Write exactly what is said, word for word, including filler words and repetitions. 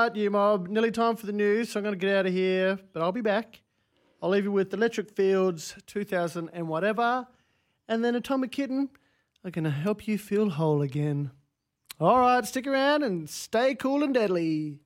right, you mob. Nearly time for the news, so I'm going to get out of here, but I'll be back. I'll leave you with Electric Fields, two thousand and whatever, and then Atomic Kitten are going to help you feel whole again. All right, stick around and stay cool and deadly.